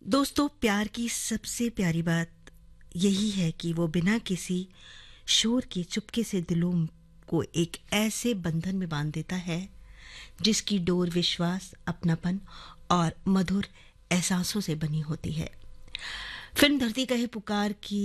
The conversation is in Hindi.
दोस्तों, प्यार की सबसे प्यारी बात यही है कि वो बिना किसी शोर के चुपके से दिलों को एक ऐसे बंधन में बांध देता है जिसकी डोर विश्वास, अपनापन और मधुर एहसासों से बनी होती है। फिल्म धरती का है पुकार की